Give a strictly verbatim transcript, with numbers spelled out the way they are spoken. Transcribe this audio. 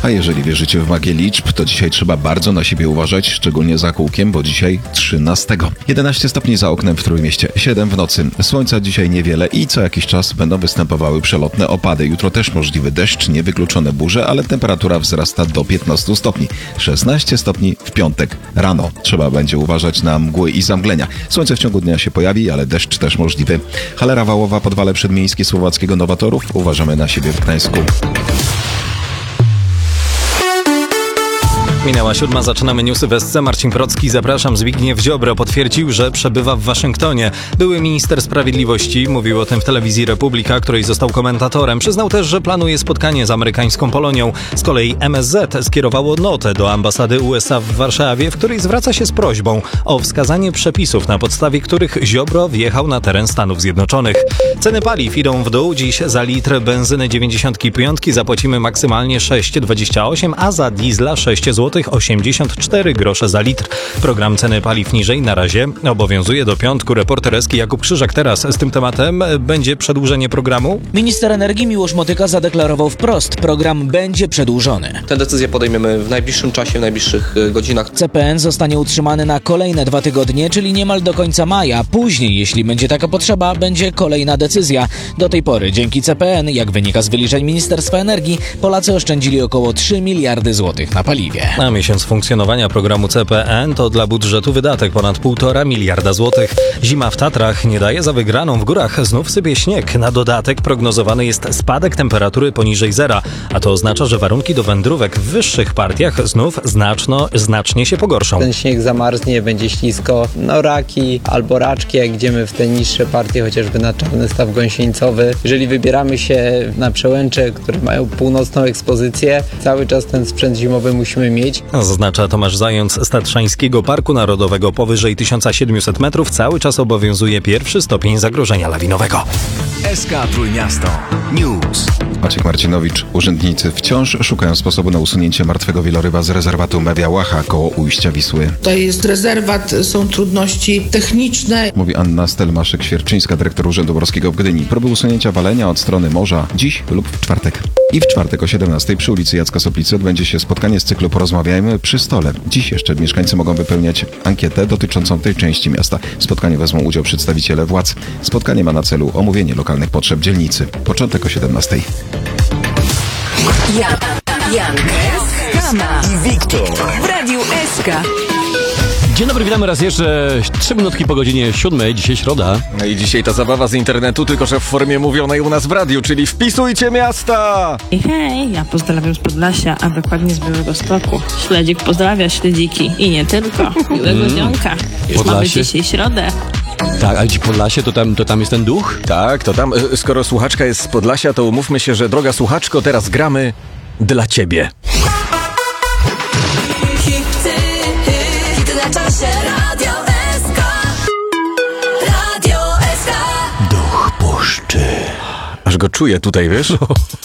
A jeżeli wierzycie w magię liczb, to dzisiaj trzeba bardzo na siebie uważać, szczególnie za kółkiem, bo dzisiaj trzynastego. jedenaście stopni za oknem w Trójmieście, siedem w nocy. Słońca dzisiaj niewiele i co jakiś czas będą występowały przelotne opady. Jutro też możliwy deszcz, niewykluczone burze, ale temperatura wzrasta do piętnastu stopni. szesnaście stopni w piątek rano. Trzeba będzie uważać na mgły i zamglenia. Słońce w ciągu dnia się pojawi, ale deszcz też możliwy. Halera wałowa, Podwale Przedmiejskie Słowackiego Nowatorów. Uważamy na siebie w Gdańsku. Minęła siódma, zaczynamy newsy w S C. Marcin Procki, zapraszam. Zbigniew Ziobro potwierdził, że przebywa w Waszyngtonie. Były minister sprawiedliwości mówił o tym w telewizji Republika, której został komentatorem. Przyznał też, że planuje spotkanie z amerykańską Polonią. Z kolei M S Z skierowało notę do ambasady U S A w Warszawie, w której zwraca się z prośbą o wskazanie przepisów, na podstawie których Ziobro wjechał na teren Stanów Zjednoczonych. Ceny paliw idą w dół. Dziś za litr benzyny dziewięćdziesiąt pięć zapłacimy maksymalnie sześć dwadzieścia osiem, a za diesla sześć złotych osiemdziesiąt cztery grosze za litr. Program ceny paliw niżej na razie obowiązuje do piątku. Reporter Eski Jakub Krzyżak teraz z tym tematem. Będzie przedłużenie programu? Minister energii Miłosz Motyka zadeklarował wprost, program będzie przedłużony. Tę decyzję podejmiemy w najbliższym czasie, w najbliższych godzinach. C P N zostanie utrzymany na kolejne dwa tygodnie, czyli niemal do końca maja. Później, jeśli będzie taka potrzeba, będzie kolejna decyzja. Do tej pory dzięki C P N, jak wynika z wyliczeń Ministerstwa Energii, Polacy oszczędzili około trzy miliardy złotych na paliwie. Na miesiąc funkcjonowania programu C P N to dla budżetu wydatek ponad półtora miliarda złotych. Zima w Tatrach nie daje za wygraną. W górach znów sypie śnieg. Na dodatek prognozowany jest spadek temperatury poniżej zera, a to oznacza, że warunki do wędrówek w wyższych partiach znów znaczno, znacznie się pogorszą. Ten śnieg zamarznie, będzie ślisko. No raki albo raczki, jak idziemy w te niższe partie, chociażby na Czarny Staw Gąsieńcowy. Jeżeli wybieramy się na przełęcze, które mają północną ekspozycję, cały czas ten sprzęt zimowy musimy mieć. Zaznacza Tomasz Zając z Tatrzańskiego Parku Narodowego. Powyżej tysiąc siedemset metrów cały czas obowiązuje pierwszy stopień zagrożenia lawinowego. S K Trójmiasto News. Maciek Marcinowicz. Urzędnicy wciąż szukają sposobu na usunięcie martwego wieloryba z rezerwatu Mewiałacha koło ujścia Wisły. To jest rezerwat, są trudności techniczne. Mówi Anna Stelmaszyk-Świerczyńska, dyrektor Urzędu Morskiego w Gdyni. Próby usunięcia walenia od strony morza dziś lub w czwartek. I w czwartek o siedemnastej przy ulicy Jacka Soplicy odbędzie się spotkanie z cyklu Porozmawiajmy przy stole. Dziś jeszcze mieszkańcy mogą wypełniać ankietę dotyczącą tej części miasta. W spotkaniu wezmą udział przedstawiciele władz. Spotkanie ma na celu omówienie lokalnych potrzeb dzielnicy. Początek o siedemnastej. Jan, Jan, Kama I Wiktor w Radiu S K. Dzień dobry, witamy raz jeszcze. Trzy minutki po godzinie siódmej, dzisiaj środa. No i dzisiaj ta zabawa z internetu, tylko że w formie mówionej u nas w radiu, czyli wpisujcie miasta! I hej, ja pozdrawiam z Podlasia, a dokładnie z Białego Stoku. Śledzik pozdrawia śledziki i nie tylko. Miłego mm. dzionka. Już Podlasie. Mamy dzisiaj środę. Tak, ale ci Podlasie, to tam, to tam jest ten duch? Tak, to tam. Skoro słuchaczka jest z Podlasia, to umówmy się, że droga słuchaczko, teraz gramy dla ciebie. Radio S K. Radio S K. Duch puszczy. Aż go czuję tutaj, wiesz?